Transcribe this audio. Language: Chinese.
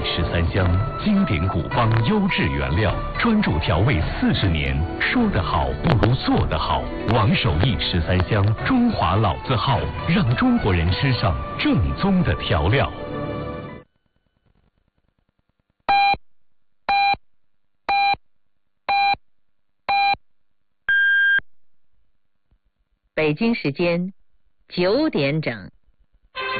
13香，经典古方优质原料，专注调味40年。说得好不如做得好。王守义13香，中华老字号，让中国人吃上正宗的调料。 北京时间9点整。